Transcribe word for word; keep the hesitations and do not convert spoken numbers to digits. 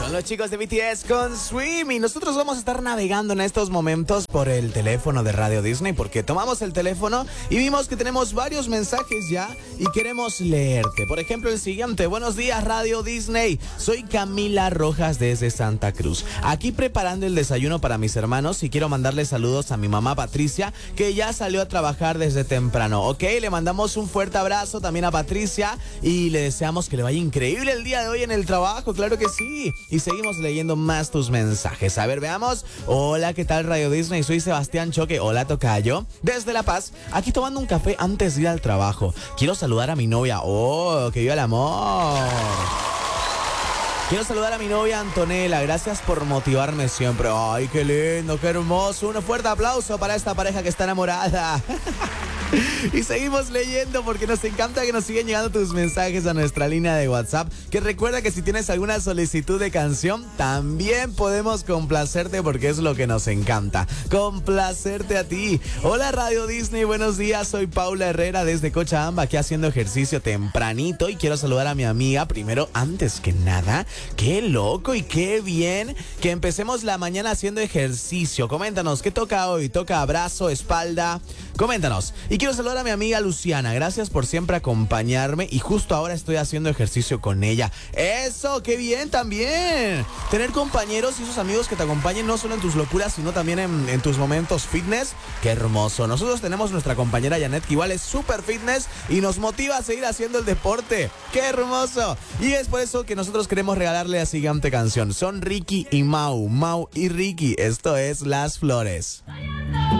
Son los chicos de B T S con Swim y nosotros vamos a estar navegando en estos momentos por el teléfono de Radio Disney porque tomamos el teléfono y vimos que tenemos varios mensajes ya y queremos leerte. Por ejemplo, el siguiente. Buenos días, Radio Disney. Soy Camila Rojas desde Santa Cruz. Aquí preparando el desayuno para mis hermanos y quiero mandarle saludos a mi mamá Patricia, que ya salió a trabajar desde temprano. Ok, le mandamos un fuerte abrazo también a Patricia y le deseamos que le vaya increíble el día de hoy en el trabajo. Claro que sí. Y seguimos leyendo más tus mensajes. A ver, veamos. Hola, ¿qué tal, Radio Disney? Soy Sebastián Choque. Hola, tocayo. Desde La Paz, aquí tomando un café antes de ir al trabajo. Quiero saludar a mi novia. Oh, que viva el amor. Quiero saludar a mi novia Antonella. Gracias por motivarme siempre. Ay, qué lindo, qué hermoso. Un fuerte aplauso para esta pareja que está enamorada. Y seguimos leyendo porque nos encanta que nos sigan llegando tus mensajes a nuestra línea de WhatsApp. Que recuerda que si tienes alguna solicitud de canción, también podemos complacerte porque es lo que nos encanta. Complacerte a ti. Hola, Radio Disney, buenos días. Soy Paula Herrera desde Cochabamba, aquí haciendo ejercicio tempranito. Y quiero saludar a mi amiga primero, antes que nada. Qué loco y qué bien que empecemos la mañana haciendo ejercicio. Coméntanos, ¿qué toca hoy? ¿Toca brazo, espalda? Coméntanos. Y quiero saludar a mi amiga Luciana. Gracias por siempre acompañarme. Y justo ahora estoy haciendo ejercicio con ella. ¡Eso! ¡Qué bien también! Tener compañeros y esos amigos que te acompañen no solo en tus locuras, sino también en, en tus momentos fitness. ¡Qué hermoso! Nosotros tenemos nuestra compañera Janet, que igual es súper fitness y nos motiva a seguir haciendo el deporte. ¡Qué hermoso! Y es por eso que nosotros queremos regalarle la siguiente canción. Son Ricky y Mau. Mau y Ricky. Esto es Las Flores.